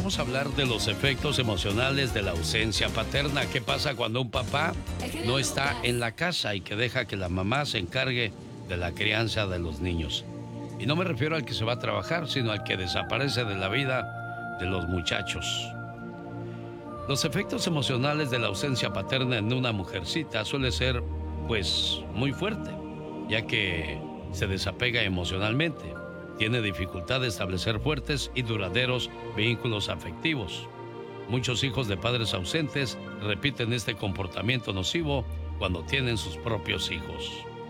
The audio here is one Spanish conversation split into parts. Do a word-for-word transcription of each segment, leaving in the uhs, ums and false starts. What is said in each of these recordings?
vamos a hablar de los efectos emocionales de la ausencia paterna. ¿Qué pasa cuando un papá no está en la casa y que deja que la mamá se encargue de la crianza de los niños? Y no me refiero al que se va a trabajar, sino al que desaparece de la vida de los muchachos. Los efectos emocionales de la ausencia paterna en una mujercita suele ser, pues, muy fuerte, ya que se desapega emocionalmente. Tiene dificultad de establecer fuertes y duraderos vínculos afectivos. Muchos hijos de padres ausentes repiten este comportamiento nocivo cuando tienen sus propios hijos.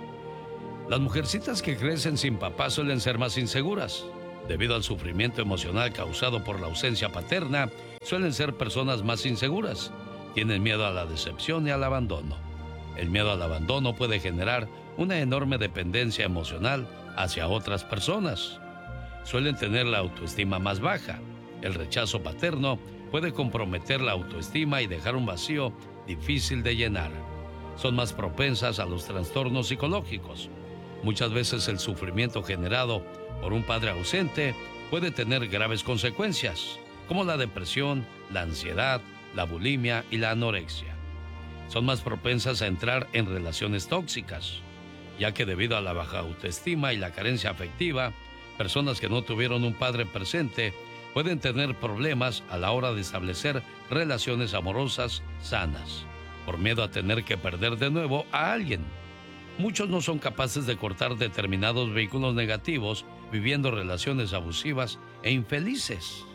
Las mujercitas que crecen sin papá suelen ser más inseguras. Debido al sufrimiento emocional causado por la ausencia paterna, suelen ser personas más inseguras. Tienen miedo a la decepción y al abandono. El miedo al abandono puede generar una enorme dependencia emocional hacia otras personas. Suelen tener la autoestima más baja. El rechazo paterno puede comprometer la autoestima y dejar un vacío difícil de llenar. Son más propensas a los trastornos psicológicos. Muchas veces el sufrimiento generado por un padre ausente puede tener graves consecuencias, como la depresión, la ansiedad, la bulimia y la anorexia. Son más propensas a entrar en relaciones tóxicas, ya que debido a la baja autoestima y la carencia afectiva, personas que no tuvieron un padre presente pueden tener problemas a la hora de establecer relaciones amorosas sanas, por miedo a tener que perder de nuevo a alguien. Muchos no son capaces de cortar determinados vínculos negativos, viviendo relaciones abusivas e infelices.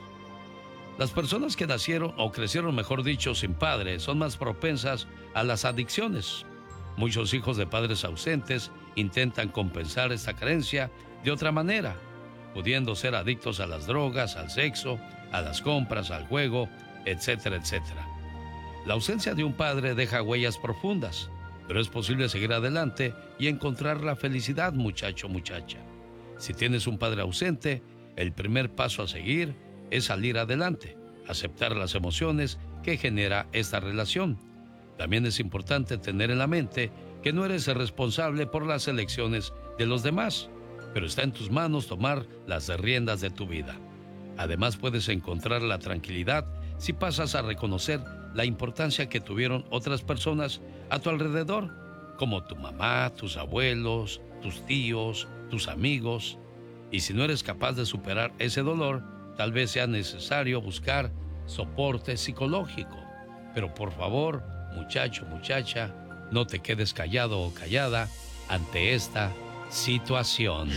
Las personas que nacieron o crecieron, mejor dicho, sin padre, son más propensas a las adicciones. Muchos hijos de padres ausentes intentan compensar esta carencia de otra manera, pudiendo ser adictos a las drogas, al sexo, a las compras, al juego, etcétera, etcétera. La ausencia de un padre deja huellas profundas, pero es posible seguir adelante y encontrar la felicidad, muchacho, muchacha. Si tienes un padre ausente, el primer paso a seguir es salir adelante, aceptar las emociones que genera esta relación. También es importante tener en la mente que no eres el responsable por las elecciones de los demás, pero está en tus manos tomar las riendas de tu vida. Además, puedes encontrar la tranquilidad si pasas a reconocer la importancia que tuvieron otras personas a tu alrededor, como tu mamá, tus abuelos, tus tíos, tus amigos. Y si no eres capaz de superar ese dolor, tal vez sea necesario buscar soporte psicológico. Pero por favor, muchacho, muchacha, no te quedes callado o callada ante esta situación.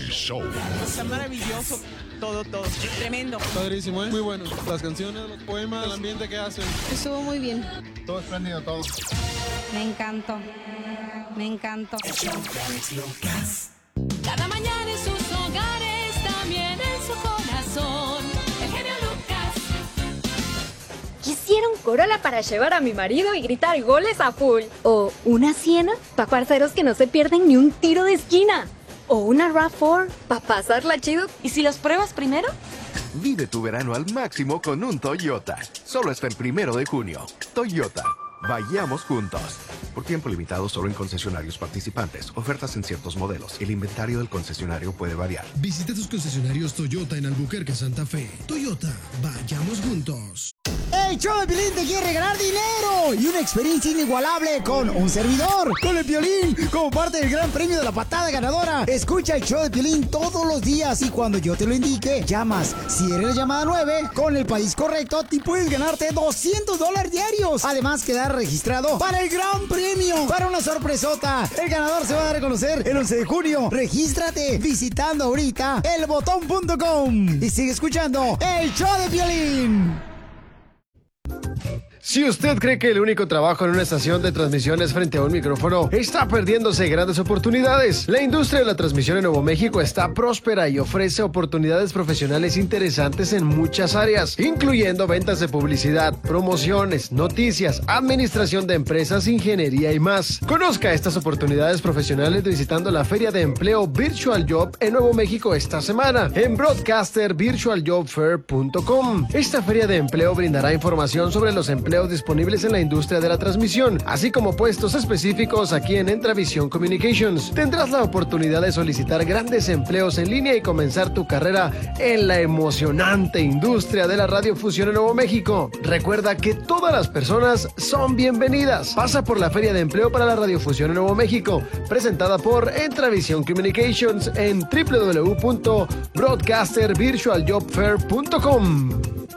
Está maravilloso. Todo, todo. Tremendo. Padrísimo, ¿eh? Muy bueno. Las canciones, los poemas, el ambiente que hacen. Estuvo muy bien. Todo espléndido, todo. Me encantó. Me encantó. Cada mañana en sus hogares, también en su corazón. El genio Lucas. Quisiera un Corolla para llevar a mi marido y gritar goles a full. O una Siena para parceros que no se pierden ni un tiro de esquina. O una RAV cuatro para pasarla chido. ¿Y si los pruebas primero? Vive tu verano al máximo con un Toyota. Solo hasta el primero de junio. Toyota. Vayamos juntos. Por tiempo limitado solo en concesionarios participantes. Ofertas en ciertos modelos. El inventario del concesionario puede variar. Visita tus concesionarios Toyota en Albuquerque, Santa Fe. Toyota, vayamos juntos. El show de Piolín te quiere regalar dinero y una experiencia inigualable con un servidor, con el Piolín, como parte del gran premio de la patada ganadora. Escucha el show de Piolín todos los días y cuando yo te lo indique, llamas. Si eres la llamada nueve, con el país correcto, te puedes ganarte doscientos dólares diarios. Además, quedar registrado para el gran premio, para una sorpresota. El ganador se va a dar a conocer el once de junio. Regístrate visitando ahorita el botón punto com y sigue escuchando el show de Piolín. Si usted cree que el único trabajo en una estación de transmisión es frente a un micrófono, está perdiéndose grandes oportunidades. La industria de la transmisión en Nuevo México está próspera y ofrece oportunidades profesionales interesantes en muchas áreas, incluyendo ventas de publicidad, promociones, noticias, administración de empresas, ingeniería y más. Conozca estas oportunidades profesionales visitando la Feria de Empleo Virtual Job en Nuevo México esta semana en broadcaster virtual job fair punto com. Esta feria de empleo brindará información sobre los empleos empleos disponibles en la industria de la transmisión, así como puestos específicos aquí en Entravisión Communications. Tendrás la oportunidad de solicitar grandes empleos en línea y comenzar tu carrera en la emocionante industria de la radiofusión en Nuevo México. Recuerda que todas las personas son bienvenidas. Pasa por la Feria de Empleo para la Radiofusión en Nuevo México, presentada por Entravisión Communications en w w w punto broadcaster virtual job fair punto com.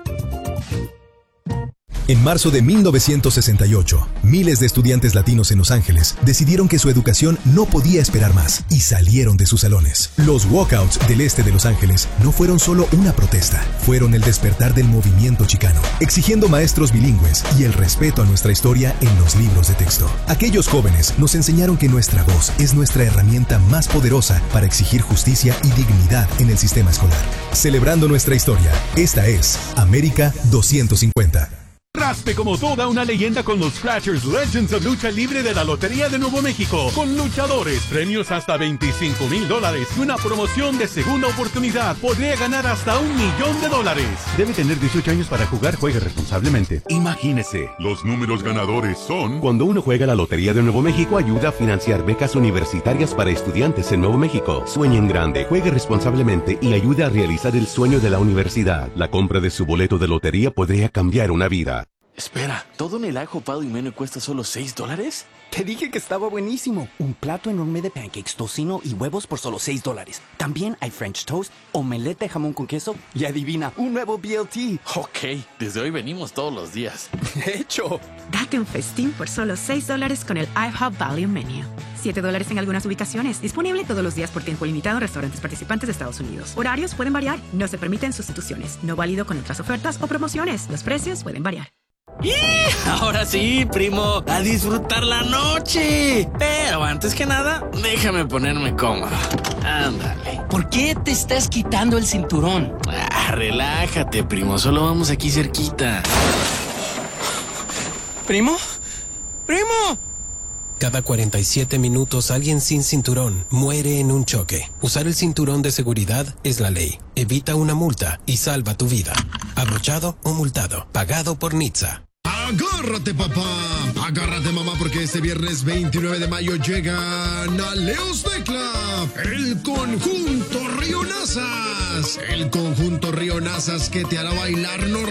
En marzo de mil novecientos sesenta y ocho, miles de estudiantes latinos en Los Ángeles decidieron que su educación no podía esperar más y salieron de sus salones. Los walkouts del este de Los Ángeles no fueron solo una protesta, fueron el despertar del movimiento chicano, exigiendo maestros bilingües y el respeto a nuestra historia en los libros de texto. Aquellos jóvenes nos enseñaron que nuestra voz es nuestra herramienta más poderosa para exigir justicia y dignidad en el sistema escolar. Celebrando nuestra historia, esta es América doscientos cincuenta. Raspe como toda una leyenda con los Scratchers Legends of Lucha Libre de la Lotería de Nuevo México, con luchadores, premios hasta veinticinco mil dólares y una promoción de segunda oportunidad. Podría ganar hasta un millón de dólares. Debe tener dieciocho años para jugar. Juegue responsablemente. Imagínese, los números ganadores son... Cuando uno juega la Lotería de Nuevo México, ayuda a financiar becas universitarias para estudiantes en Nuevo México. Sueñe en grande, juegue responsablemente y ayude a realizar el sueño de la universidad. La compra de su boleto de lotería podría cambiar una vida. Espera, ¿todo en el ajo Pado y Meno cuesta solo seis dólares? Te dije que estaba buenísimo. Un plato enorme de pancakes, tocino y huevos por solo seis dólares. También hay French toast, omelette de jamón con queso y adivina, un nuevo B L T. Ok, desde hoy venimos todos los días. De hecho. Date un festín por solo seis dólares con el IHOP Value Menu. siete dólares en algunas ubicaciones. Disponible todos los días por tiempo limitado en restaurantes participantes de Estados Unidos. Horarios pueden variar. No se permiten sustituciones. No válido con otras ofertas o promociones. Los precios pueden variar. ¡Y! Ahora sí, primo, a disfrutar la noche. Pero antes que nada, déjame ponerme cómodo. Ándale. ¿Por qué te estás quitando el cinturón? Ah, relájate, primo, solo vamos aquí cerquita. ¿Primo? ¡Primo! Cada cuarenta y siete minutos alguien sin cinturón muere en un choque. Usar el cinturón de seguridad es la ley. Evita una multa y salva tu vida. Abrochado o multado. Pagado por N H T S A. Agárrate, papá. Agárrate, mamá, porque este viernes veintinueve de mayo llegan a Leos de Club, el conjunto Rionazas. El conjunto Rionazas que te hará bailar no